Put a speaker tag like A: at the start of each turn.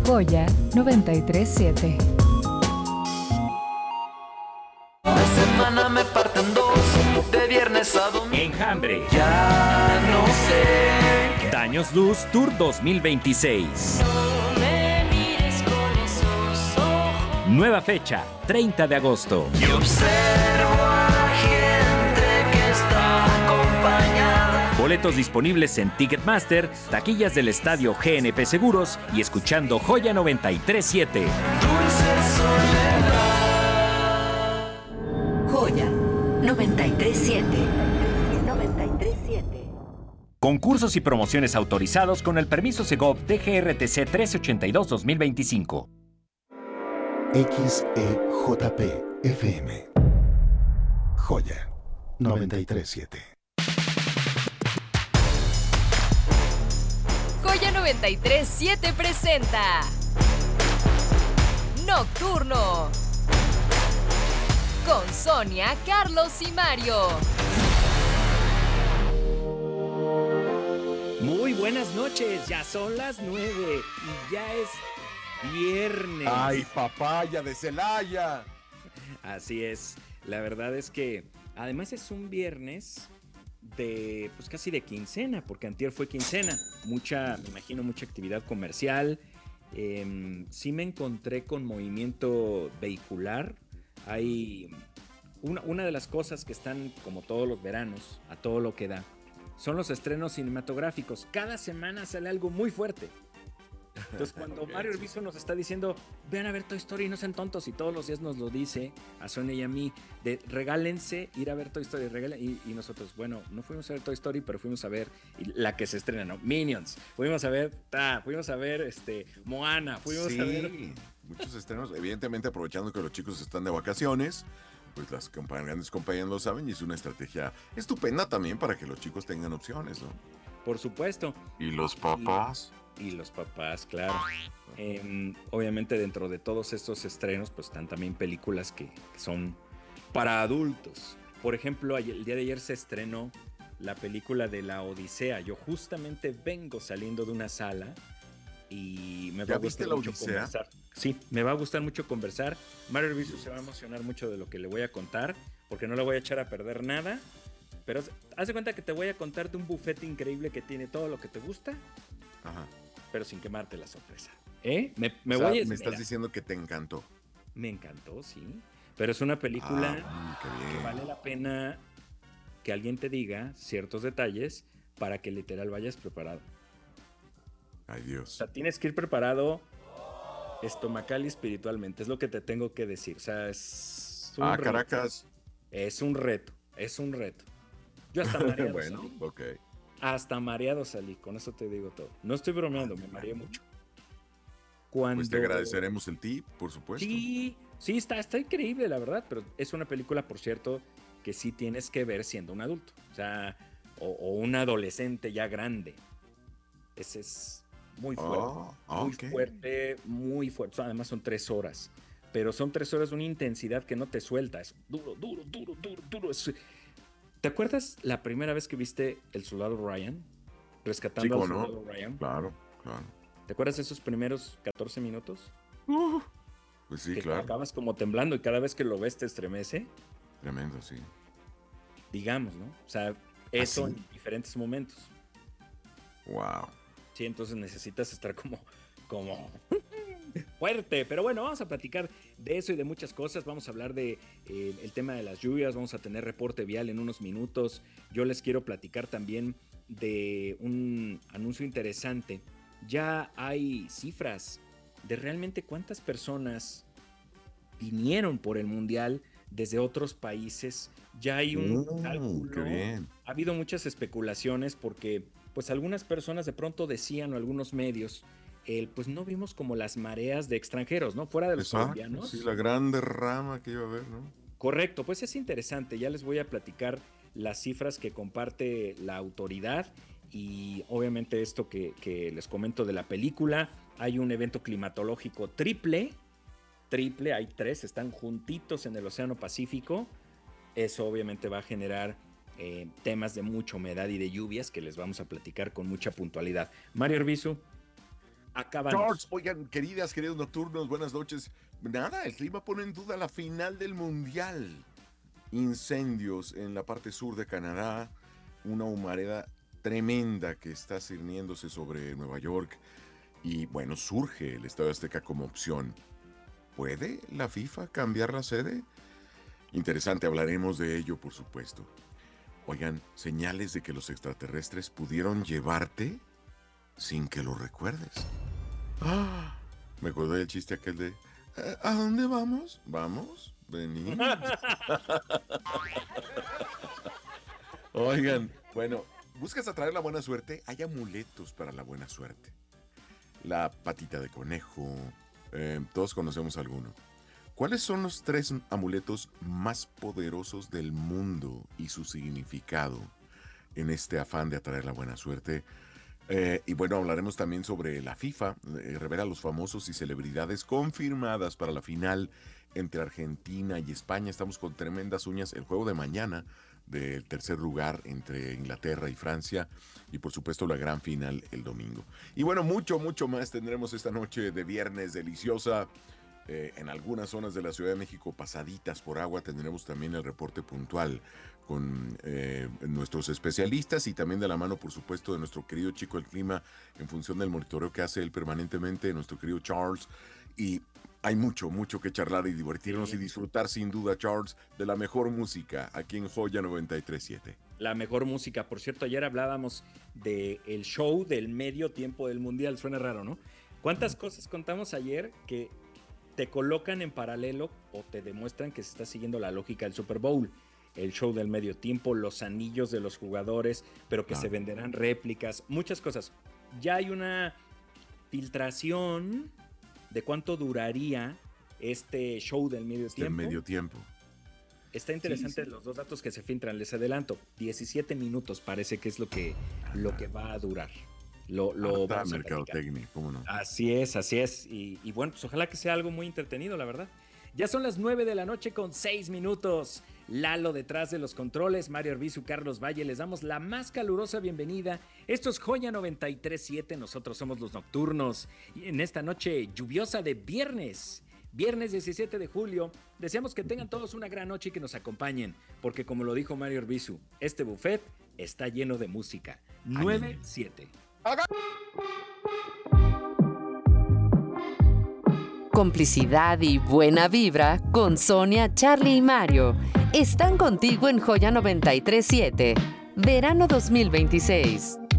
A: Joya 937.
B: La semana me parten dos, de viernes a domingo.
C: Enjambre.
B: Ya no sé.
C: Daños Luz Tour 2026.
D: No me mires con esos ojos.
C: Nueva fecha, 30 de agosto.
B: Y observo a la gente que está acompañada.
C: Boletos disponibles en Ticketmaster, taquillas del estadio GNP Seguros y escuchando Joya 937.
B: Dulce soledad.
E: Joya 937. 937.
C: Concursos y promociones autorizados con el permiso Segov DGRTC 1382-2025.
F: XEJP FM. Joya 937.
G: Joya 937 presenta Nocturno con Sonia, Carlos y Mario.
C: Muy buenas noches, ya son las 9 y ya es viernes.
H: ¡Ay, papaya de Celaya!
C: Así es, la verdad es que además es un viernes de, pues casi de quincena, porque antier fue quincena, me imagino mucha actividad comercial. Sí me encontré con movimiento vehicular. Hay una de las cosas que están como todos los veranos, a todo lo que da, son los estrenos cinematográficos. Cada semana sale algo muy fuerte. Entonces cuando okay, Mario Arbizu nos está diciendo vean a ver Toy Story, no sean tontos, y todos los días nos lo dice a Sonia y a mí, de regálense ir a ver Toy Story, y nosotros, bueno, no fuimos a ver Toy Story, pero fuimos a ver la que se estrena, ¿no? Minions, fuimos a ver Moana, fuimos a ver
H: muchos estrenos, evidentemente aprovechando que los chicos están de vacaciones, pues las grandes compañías lo saben y es una estrategia estupenda también para que los chicos tengan opciones, ¿no?
C: Por supuesto.
H: ¿Y los papás?
C: Y los papás, claro. Obviamente dentro de todos estos estrenos pues están también películas que son para adultos. Por ejemplo, el día de ayer se estrenó la película de La Odisea. Yo justamente vengo saliendo de una sala y me va a gustar mucho conversar. Sí, me va a gustar mucho conversar. Mario Arbizu se va a emocionar mucho de lo que le voy a contar, porque no le voy a echar a perder nada. Pero haz de cuenta que te voy a contar de un buffet increíble que tiene todo lo que te gusta.
H: Ajá.
C: Pero sin quemarte la sorpresa.
H: Me estás diciendo que te encantó.
C: Me encantó, sí. Pero es una película que vale la pena que alguien te diga ciertos detalles para que literal vayas preparado.
H: Ay, Dios.
C: O sea, tienes que ir preparado estomacal y espiritualmente. Es lo que te tengo que decir. O sea, es un reto.
H: Caracas.
C: Es un reto. Yo hasta mareado
H: bueno,
C: salí.
H: Ok.
C: Hasta mareado salí, con eso te digo todo. No estoy bromeando, me mareé mucho.
H: Pues te agradeceremos el tip, por supuesto.
C: Sí, está increíble, la verdad, pero es una película, por cierto, que sí tienes que ver siendo un adulto, o sea, o un adolescente ya grande. Ese es muy fuerte, muy fuerte. Además son 3 horas, pero son 3 horas de una intensidad que no te suelta, es duro. ¿Te acuerdas la primera vez que viste El Soldado Ryan? Rescatando al Soldado Ryan.
H: Claro.
C: ¿Te acuerdas de esos primeros 14 minutos?
H: Pues sí,
C: que
H: claro.
C: Acabas como temblando y cada vez que lo ves te estremece.
H: Tremendo, sí.
C: Digamos, ¿no? O sea, eso en diferentes momentos.
H: Wow.
C: Sí, entonces necesitas estar como fuerte. Pero bueno, vamos a platicar de eso y de muchas cosas. Vamos a hablar de el tema de las lluvias. Vamos a tener reporte vial en unos minutos. Yo les quiero platicar también de un anuncio interesante. Ya hay cifras de realmente cuántas personas vinieron por el Mundial desde otros países. Ya hay un cálculo.
H: Qué bien.
C: Ha habido muchas especulaciones porque pues algunas personas de pronto decían, o algunos medios, pues no vimos como las mareas de extranjeros, ¿no? Fuera de los colombianos.
H: Sí, la gran derrama que iba a haber, ¿no?
C: Correcto, pues es interesante. Ya les voy a platicar las cifras que comparte la autoridad y obviamente esto que les comento de la película. Hay un evento climatológico triple, hay 3, están juntitos en el Océano Pacífico. Eso obviamente va a generar temas de mucha humedad y de lluvias que les vamos a platicar con mucha puntualidad. Mario Arbizu, acabamos.
H: George, oigan, queridos nocturnos, buenas noches. Nada, el clima pone en duda la final del Mundial. Incendios en la parte sur de Canadá, una humareda tremenda que está cerniéndose sobre Nueva York. Y bueno, surge el Estadio Azteca como opción. ¿Puede la FIFA cambiar la sede? Interesante, hablaremos de ello, por supuesto. Oigan, señales de que los extraterrestres pudieron llevarte sin que lo recuerdes. ¡Ah! Me acordé del chiste aquel de ¿a dónde vamos? ¿Vamos? Venid. Oigan, bueno, ¿buscas atraer la buena suerte? Hay amuletos para la buena suerte. La patita de conejo, todos conocemos alguno. ¿Cuáles son los 3 amuletos más poderosos del mundo y su significado en este afán de atraer la buena suerte? Y bueno, hablaremos también sobre la FIFA, revela los famosos y celebridades confirmadas para la final entre Argentina y España. Estamos con tremendas uñas. El juego de mañana del tercer lugar entre Inglaterra y Francia. Y por supuesto la gran final el domingo. Y bueno, mucho más tendremos esta noche de viernes deliciosa. En algunas zonas de la Ciudad de México pasaditas por agua. Tendremos también el reporte puntual con nuestros especialistas y también de la mano, por supuesto, de nuestro querido Chico del Clima en función del monitoreo que hace él permanentemente, nuestro querido Charles. Y hay mucho que charlar y divertirnos y disfrutar sin duda, Charles, de la mejor música aquí en Joya 93.7.
C: La mejor música. Por cierto, ayer hablábamos del show del medio tiempo del Mundial. Suena raro, ¿no? ¿Cuántas cosas contamos ayer que te colocan en paralelo o te demuestran que se está siguiendo la lógica del Super Bowl? El show del medio tiempo, los anillos de los jugadores, pero que se venderán réplicas, muchas cosas. Ya hay una filtración de cuánto duraría este show del medio tiempo. Está interesante los 2 datos que se filtran, les adelanto. 17 minutos parece que es lo que va a durar. Lo
H: mercadotecnia, ¿cómo no?
C: Así es. Y bueno, pues ojalá que sea algo muy entretenido, la verdad. Ya son las 9 de la noche con 6 minutos. Lalo detrás de los controles, Mario Arbizu, Carlos Valle, les damos la más calurosa bienvenida. Esto es Joya 93.7, nosotros somos los nocturnos. Y en esta noche lluviosa de viernes 17 de julio, deseamos que tengan todos una gran noche y que nos acompañen, porque como lo dijo Mario Arbizu, este buffet está lleno de música. 9-7.
E: Complicidad y buena vibra con Sonia, Charlie y Mario. Están contigo en Joya 93.7. Verano 2026.